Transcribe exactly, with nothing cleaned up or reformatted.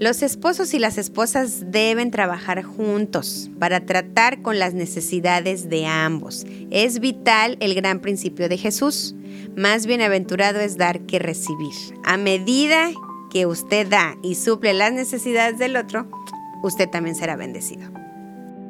Los esposos y las esposas deben trabajar juntos para tratar con las necesidades de ambos. Es vital el gran principio de Jesús. Más bienaventurado es dar que recibir. A medida que usted da y suple las necesidades del otro, usted también será bendecido.